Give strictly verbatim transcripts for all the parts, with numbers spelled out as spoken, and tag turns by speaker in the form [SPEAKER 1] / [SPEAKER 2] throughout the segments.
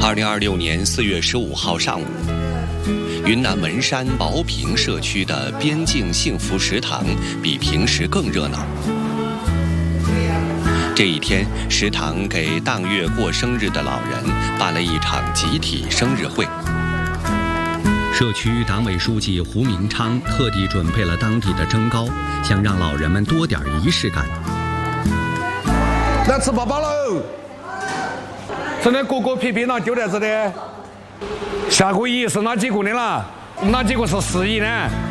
[SPEAKER 1] 二零二六年四月十五号上午，云南文山茅坪社区的边境幸福食堂比平时更热闹。这一天，食堂给当月过生日的老人办了一场集体生日会。社区党委书记胡明昌特地准备了当地的蒸糕，想让老人们多点仪式感。
[SPEAKER 2] 来吃粑粑喽！这里果果皮皮呢，丢在这里。下个亿是哪几个的啦？哪几个是四亿呢？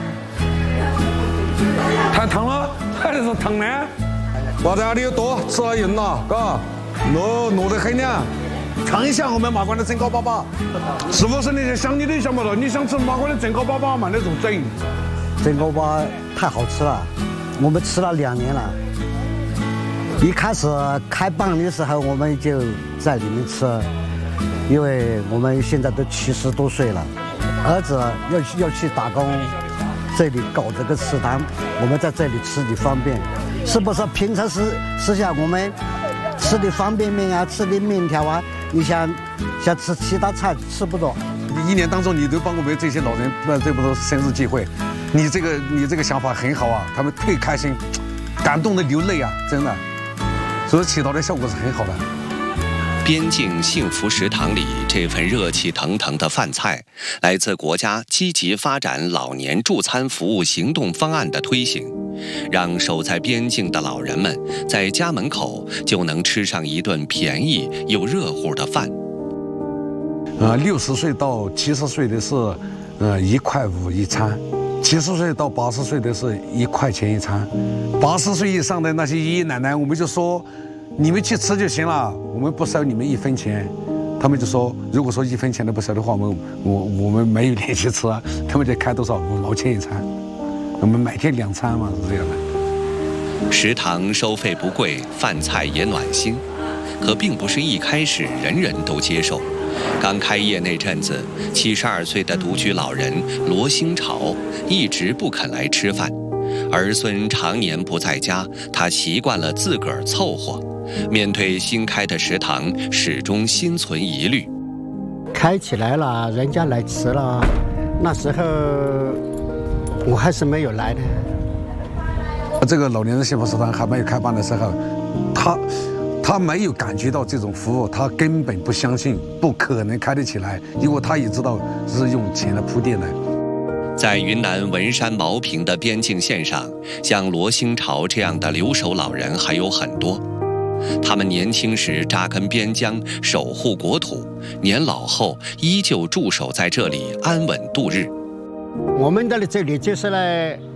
[SPEAKER 2] 太烫了，还是烫呢？娃子你有多吃了硬了，嘎，糯糯得很呢。尝一下我们马关的蒸糕粑粑，是不是那些想你的想不到？你想吃马关的蒸糕粑粑嘛？那种整。
[SPEAKER 3] 蒸糕粑太好吃了，我们吃了两年了。一开始开办的时候，我们就在里面吃，因为我们现在都七十多岁了，儿子要去要去打工，这里搞这个食堂，我们在这里吃的方便，是不是？平常时时下我们吃的方便面啊，吃的面条啊，你想想吃其他菜吃不着。
[SPEAKER 2] 一年当中你都帮我们这些老人办这么多生日聚会，你这个你这个想法很好啊，他们特开心，感动的流泪啊，真的。所以起到的效果是很好的。
[SPEAKER 1] 边境幸福食堂里这份热气腾腾的饭菜，来自国家积极发展老年助餐服务行动方案的推行，让守在边境的老人们在家门口就能吃上一顿便宜又热乎的饭。
[SPEAKER 2] 呃，六十岁到七十岁的是，呃，一块五一餐。七十岁到八十岁的是一块钱一餐，八十岁以上的那些爷爷奶奶，我们就说，你们去吃就行了，我们不收你们一分钱。他们就说，如果说一分钱都不收的话，我们我我们没有力气吃，他们就开多少五毛钱一餐，我们每天两餐嘛，是这样的。
[SPEAKER 1] 食堂收费不贵，饭菜也暖心，可并不是一开始人人都接受。刚开业那阵子，七十二岁的独居老人罗兴潮一直不肯来吃饭，儿孙常年不在家，他习惯了自个儿凑合。面对新开的食堂，始终心存疑虑。
[SPEAKER 3] 开起来了，人家来吃了，那时候我还是没有来的。
[SPEAKER 2] 这个老年人幸福食堂还没有开办的时候，他。他没有感觉到这种服务，他根本不相信，不可能开得起来，因为他也知道是用钱来铺垫的。
[SPEAKER 1] 在云南文山茅坪的边境线上，像罗兴潮这样的留守老人还有很多。他们年轻时扎根边疆，守护国土，年老后依旧驻守在这里，安稳度日。
[SPEAKER 3] 我们的这里就是来